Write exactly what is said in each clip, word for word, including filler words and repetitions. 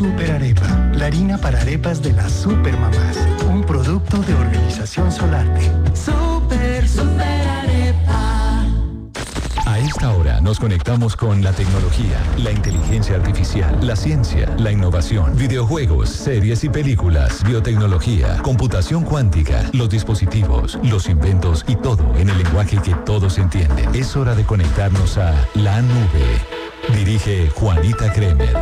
Super Arepa, la harina para arepas de las supermamás. Un producto de Organización Solarte. Super, super arepa. A esta hora nos conectamos con la tecnología, la inteligencia artificial, la ciencia, la innovación, videojuegos, series y películas, biotecnología, computación cuántica, los dispositivos, los inventos y todo en el lenguaje que todos entienden. Es hora de conectarnos a la nube. Dirige Juanita Kremer.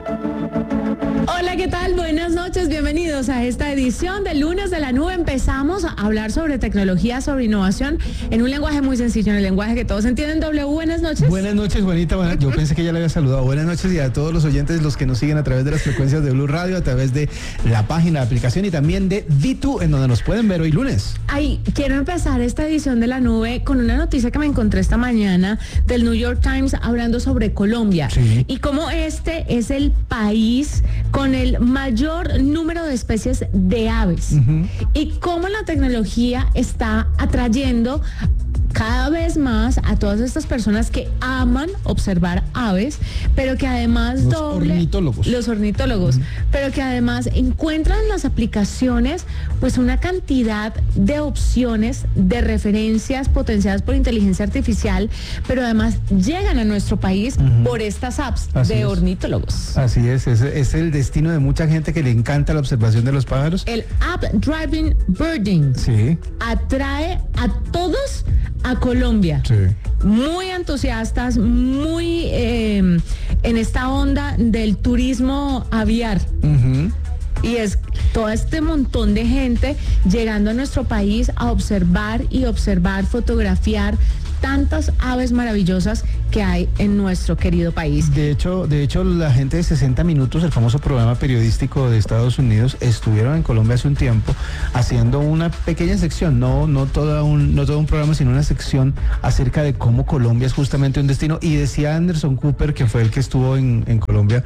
Hola, ¿qué tal? Buenas noches, bienvenidos a esta edición de Lunes de la Nube. Empezamos a hablar sobre tecnología, sobre innovación, en un lenguaje muy sencillo, en el lenguaje que todos entienden. W, buenas noches. Buenas noches, Juanita. Buenas, yo pensé que ya le había saludado. Buenas noches y a todos los oyentes, los que nos siguen a través de las frecuencias de Blue Radio, a través de la página, la aplicación y también de D dos, en donde nos pueden ver hoy lunes. Ay, quiero empezar esta edición de la Nube con una noticia que me encontré esta mañana del New York Times hablando sobre Colombia. Sí. Y cómo este es el país con el mayor número de especies de aves. Uh-huh. Y cómo la tecnología está atrayendo cada vez más a todas estas personas que aman observar aves, pero que además los doble... ornitólogos. Los ornitólogos. Uh-huh. Pero que además encuentran en las aplicaciones pues una cantidad de opciones, de referencias potenciadas por inteligencia artificial, pero además llegan a nuestro país uh-huh. por estas apps Así de es. ornitólogos. Así es, es, es el destino de mucha gente que le encanta la observación de los pájaros. El App Driving Birding sí. atrae a todos a Colombia. Sí. Muy entusiastas, muy eh, en esta onda del turismo aviar. Uh-huh. Y es todo este montón de gente llegando a nuestro país a observar y observar, fotografiar tantas aves maravillosas que hay en nuestro querido país. De hecho, de hecho, la gente de sesenta minutos, el famoso programa periodístico de Estados Unidos, estuvieron en Colombia hace un tiempo haciendo una pequeña sección, no, no todo un, no todo un programa, sino una sección acerca de cómo Colombia es justamente un destino. Y decía Anderson Cooper, que fue el que estuvo en, en Colombia,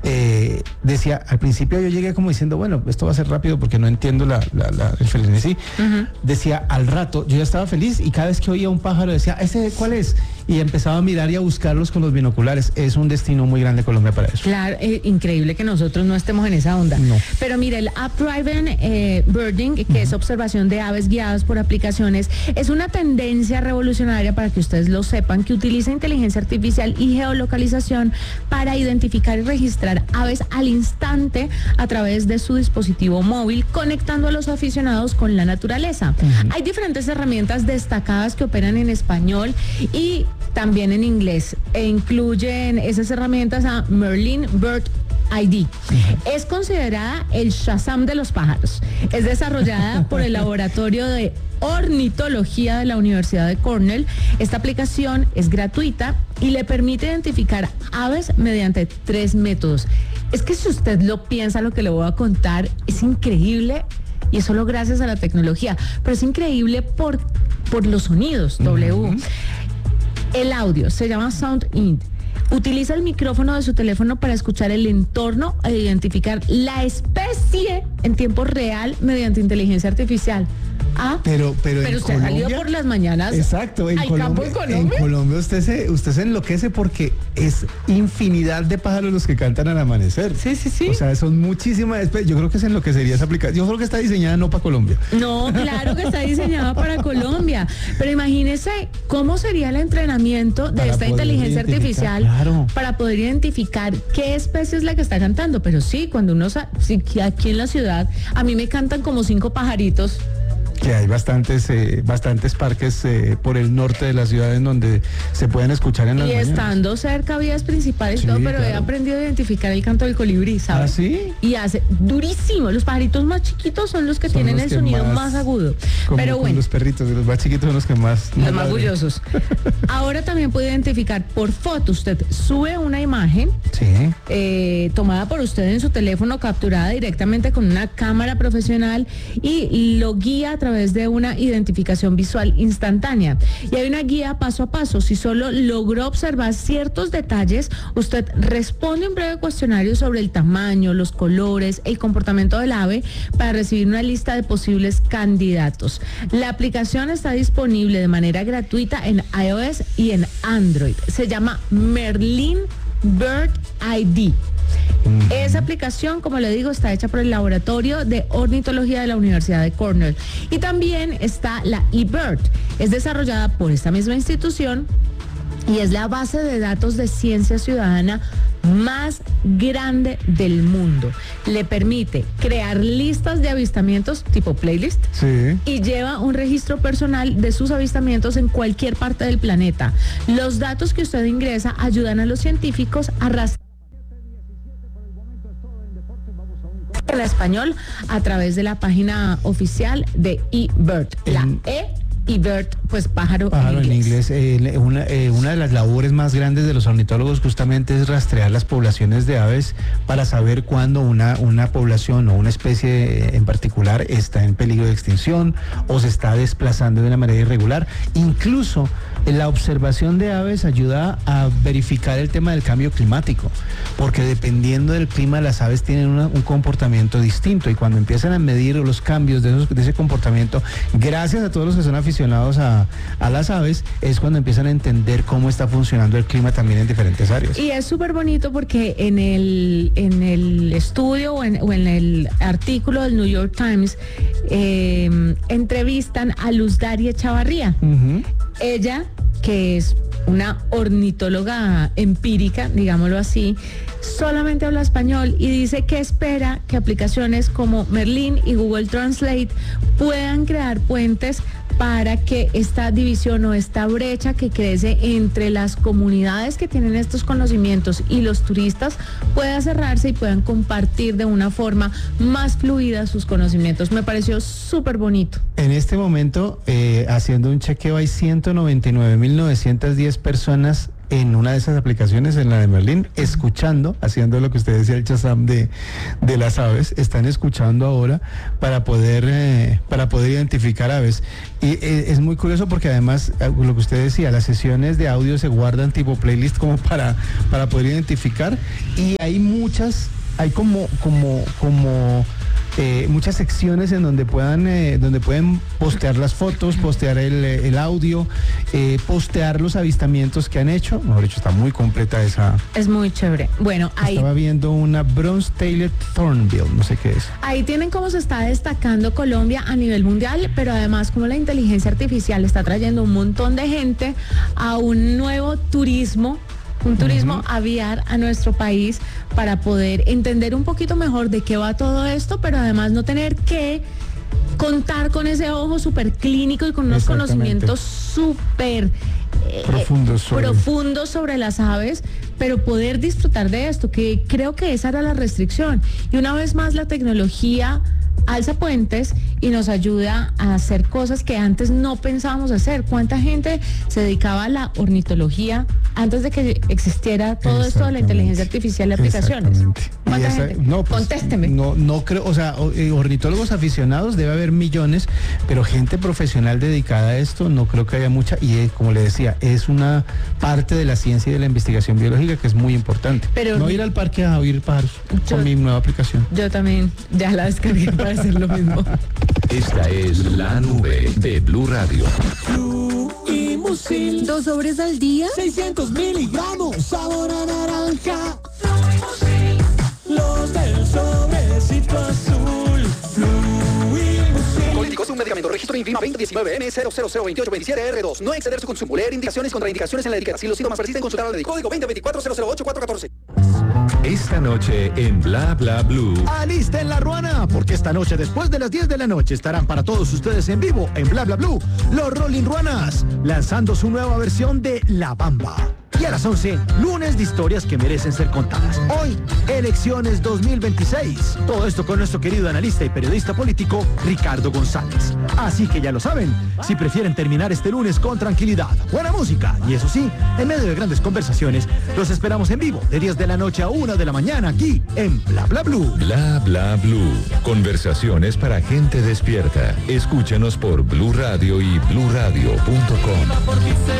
eh, decía, al principio yo llegué como diciendo, bueno, esto va a ser rápido porque no entiendo la, la, la, el frenesí. Uh-huh. Decía, al rato, yo ya estaba feliz y cada vez que oía un pájaro decía, ¿ese cuál es? Y empezaba a mirar y a buscarlos con los binoculares. Es un destino muy grande Colombia para eso. Claro, eh, increíble que nosotros no estemos en esa onda. No. Pero mire, el App Driving eh, Birding, que uh-huh. es observación de aves guiadas por aplicaciones, es una tendencia revolucionaria, para que ustedes lo sepan, que utiliza inteligencia artificial y geolocalización para identificar y registrar aves al instante a través de su dispositivo móvil, conectando a los aficionados con la naturaleza. Uh-huh. Hay diferentes herramientas destacadas que operan en español y también en inglés, e incluyen esas herramientas a Merlin Bird I D. Uh-huh. Es considerada el Shazam de los pájaros. Es desarrollada por el Laboratorio de Ornitología de la Universidad de Cornell. Esta aplicación es gratuita y le permite identificar aves mediante tres métodos. Es que si usted lo piensa, lo que le voy a contar es increíble. Y es solo gracias a la tecnología, pero es increíble por, por los sonidos, W. Uh-huh. El audio se llama SoundIn. Utiliza el micrófono de su teléfono para escuchar el entorno e identificar la especie en tiempo real mediante inteligencia artificial. Ah, pero, pero, pero en usted Colombia, salió por las mañanas. Exacto, en al Colombia, campo en Colombia. En Colombia usted se, usted se enloquece porque es infinidad de pájaros los que cantan al amanecer. Sí, sí, sí. O sea, son muchísimas especies. Yo creo que se enloquecería esa aplicación. Yo creo que está diseñada no para Colombia. No, claro que está diseñada para Colombia. Pero imagínese cómo sería el entrenamiento de para esta inteligencia artificial claro. para poder identificar qué especie es la que está cantando. Pero sí, cuando uno sa- sí, aquí en la ciudad, a mí me cantan como cinco pajaritos. Que hay bastantes eh, bastantes parques eh, por el norte de la ciudad en donde se pueden escuchar en las Y mañanas. estando cerca vías principales y Sí, todo, pero claro. he aprendido a identificar el canto del colibrí, ¿sabes? ¿Ah, sí? Y hace durísimo. Los pajaritos más chiquitos son los que Son tienen los el que sonido más- más, agudo. Como Pero con bueno. los perritos, los más chiquitos son los que más... Los más ladran. orgullosos. Ahora también puede identificar por foto. Usted sube una imagen Sí. eh, tomada por usted en su teléfono, capturada directamente con una cámara profesional, y lo guía a través de una identificación visual instantánea. Y hay una guía paso a paso. Si solo logró observar ciertos detalles, usted responde un breve cuestionario sobre el tamaño, los colores, el comportamiento del ave, para recibir una lista de posibles candidatos. La aplicación está disponible de manera gratuita en iOS y en Android. Se llama Merlin Bird I D. Mm. Esa aplicación, como le digo, está hecha por el Laboratorio de Ornitología de la Universidad de Cornell. Y también está la eBird. Es desarrollada por esta misma institución y es la base de datos de ciencia ciudadana más grande del mundo. Le permite crear listas de avistamientos tipo playlist, sí, y lleva un registro personal de sus avistamientos en cualquier parte del planeta. Los datos que usted ingresa ayudan a los científicos a rastrear en español a través de la página oficial de eBird. La en... E y bird, pues pájaro, pájaro en inglés. En inglés. Eh, una, eh, una de las labores más grandes de los ornitólogos justamente es rastrear las poblaciones de aves para saber cuándo una, una población o una especie en particular está en peligro de extinción o se está desplazando de una manera irregular. Incluso la observación de aves ayuda a verificar el tema del cambio climático, porque dependiendo del clima las aves tienen una, un comportamiento distinto, y cuando empiezan a medir los cambios de, esos, de ese comportamiento, gracias a todos los que son aficionados a, a las aves, es cuando empiezan a entender cómo está funcionando el clima también en diferentes áreas. Y es súper bonito porque en el, en el estudio o en, o en el artículo del New York Times eh, entrevistan a Luz Daria Chavarría. Uh-huh. Ella, que es una ornitóloga empírica, digámoslo así, solamente habla español y dice que espera que aplicaciones como Merlin y Google Translate puedan crear puentes para que esta división o esta brecha que crece entre las comunidades que tienen estos conocimientos y los turistas pueda cerrarse y puedan compartir de una forma más fluida sus conocimientos. Me pareció súper bonito. En este momento, eh, haciendo un chequeo, hay ciento noventa y nueve mil novecientas diez personas en una de esas aplicaciones, en la de Merlin, escuchando, haciendo lo que usted decía, el Shazam de, de las aves, están escuchando ahora para poder, eh, para poder identificar aves. Y eh, es muy curioso porque además, lo que usted decía, las sesiones de audio se guardan tipo playlist como para, para poder identificar, y hay muchas, hay como, como, como... Eh, muchas secciones en donde puedan eh, donde pueden postear las fotos, postear el, el audio, eh, postear los avistamientos que han hecho. Mejor dicho, está muy completa esa. Es muy chévere. Bueno, ahí estaba viendo una Bronze-tailed Thornbill, no sé qué es. Ahí tienen cómo se está destacando Colombia a nivel mundial, pero además como la inteligencia artificial está trayendo un montón de gente a un nuevo turismo. Un turismo uh-huh. aviar a nuestro país para poder entender un poquito mejor de qué va todo esto, pero además no tener que contar con ese ojo súper clínico y con unos conocimientos súper eh, profundos, sobre... profundos sobre las aves, pero poder disfrutar de esto, que creo que esa era la restricción. Y una vez más la tecnología alza puentes y nos ayuda a hacer cosas que antes no pensábamos hacer. ¿Cuánta gente se dedicaba a la ornitología antes de que existiera todo esto de la inteligencia artificial y aplicaciones? ¿Cuánta esa, gente? No, pues, Contésteme. No, no creo, o sea, ornitólogos aficionados debe haber millones, pero gente profesional dedicada a esto no creo que haya mucha, y eh, como le decía, es una parte de la ciencia y de la investigación biológica que es muy importante. Pero no ir al parque a oír pájaros con mi nueva aplicación. Yo también ya la descargué para hacer lo mismo. Esta es La Nube de Blue Radio. Blue y Musil. Dos sobres al día. seiscientos miligramos. Sabor a naranja. Blue y Musil. Los del sobrecito azul. Blue y Musil. Políticos, un medicamento. Registro INVIMA veinte diecinueve N cero cero cero veintiocho veintisiete R dos. No exceder su consumo. Leer indicaciones, contraindicaciones en la etiqueta. Si los síntomas persisten, consultar al médico. Código veinte veinticuatro cero cero ocho cuatro catorce. Esta noche en Bla Bla Blue. Alisten la ruana, porque esta noche después de las diez de la noche estarán para todos ustedes en vivo en Bla Bla Blue los Rolling Ruanas, lanzando su nueva versión de La Bamba. Y a las once, lunes de historias que merecen ser contadas. Hoy, elecciones dos mil veintiséis. Todo esto con nuestro querido analista y periodista político, Ricardo González. Así que ya lo saben, si prefieren terminar este lunes con tranquilidad, buena música, y eso sí, en medio de grandes conversaciones, los esperamos en vivo de diez de la noche a una de la mañana aquí en Bla Bla Blue. Bla Bla Blue. Conversaciones para gente despierta. Escúchanos por Blue Radio y blue radio punto com.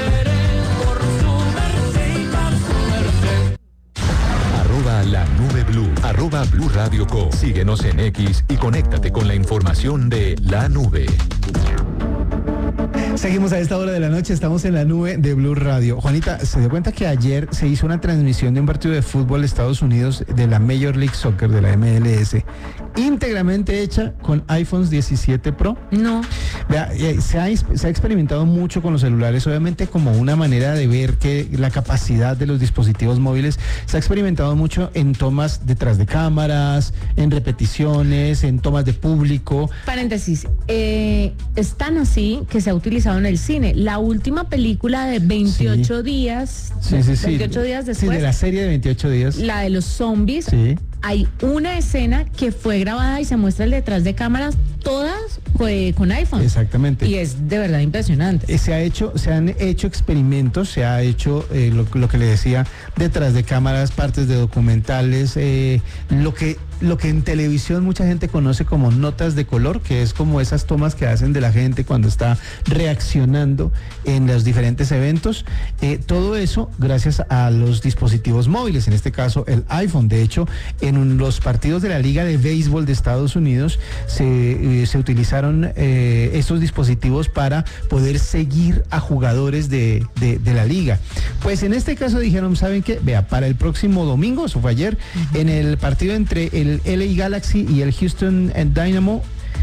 Arroba La Nube Blue, arroba Blue Radio Co. Síguenos en X y conéctate con la información de La Nube. Seguimos a esta hora de la noche, estamos en la nube de Blue Radio. Juanita, ¿se dio cuenta que ayer se hizo una transmisión de un partido de fútbol de Estados Unidos de la Major League Soccer, de la M L S, íntegramente hecha con iPhones diecisiete Pro? No. Vea, se ha, se ha experimentado mucho con los celulares, obviamente como una manera de ver que la capacidad de los dispositivos móviles. Se ha experimentado mucho en tomas detrás de cámaras, en repeticiones, en tomas de público. Paréntesis, eh, es tan así que se ha utilizado en el cine. La última película de veintiocho Sí. días, Sí, sí, sí. veintiocho días después, Sí, de la serie de veintiocho días. la de los zombies, Sí. hay una escena que fue grabada y se muestra el detrás de cámaras, todas fue con iPhone. Exactamente. Y es de verdad impresionante. Eh, Se ha hecho, se han hecho experimentos, se ha hecho eh, lo, lo que le decía, detrás de cámaras, partes de documentales, eh, lo que lo que en televisión mucha gente conoce como notas de color, que es como esas tomas que hacen de la gente cuando está reaccionando en los diferentes eventos. Eh, todo eso gracias a los dispositivos móviles, en este caso el iPhone. De hecho, en un, los partidos de la Liga de Béisbol de Estados Unidos se, eh, se utilizaron eh, estos dispositivos para poder seguir a jugadores de, de, de la liga. Pues en este caso dijeron, ¿saben qué? Vea, para el próximo domingo, eso fue ayer, uh-huh. en el partido entre el L A Galaxy y el Houston Dynamo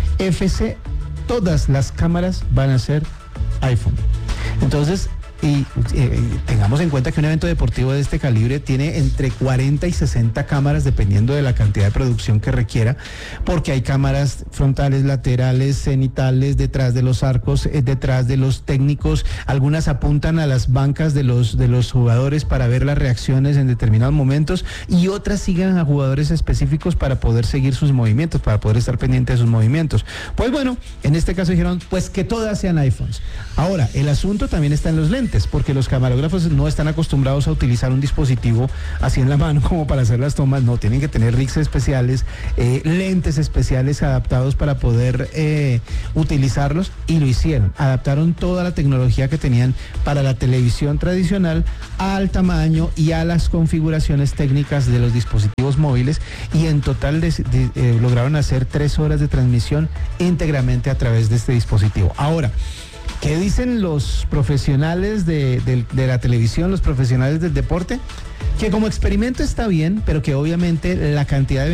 F C, todas las cámaras van a ser iPhone. Entonces, y eh, tengamos en cuenta que un evento deportivo de este calibre tiene entre cuarenta y sesenta cámaras, dependiendo de la cantidad de producción que requiera, porque hay cámaras frontales, laterales, cenitales, detrás de los arcos, eh, detrás de los técnicos. Algunas apuntan a las bancas de los, de los jugadores para ver las reacciones en determinados momentos, y otras siguen a jugadores específicos para poder seguir sus movimientos, para poder estar pendiente de sus movimientos. Pues bueno, en este caso dijeron, pues que todas sean iPhones. Ahora, el asunto también está en los lentes, porque los camarógrafos no están acostumbrados a utilizar un dispositivo así en la mano como para hacer las tomas. No, tienen que tener rigs especiales, eh, lentes especiales adaptados para poder eh, utilizarlos, y lo hicieron. Adaptaron toda la tecnología que tenían para la televisión tradicional al tamaño y a las configuraciones técnicas de los dispositivos móviles, y en total de, de, eh, lograron hacer tres horas de transmisión íntegramente a través de este dispositivo. Ahora, ¿qué dicen los profesionales de, de, de la televisión, los profesionales del deporte? Que como experimento está bien, pero que obviamente la cantidad de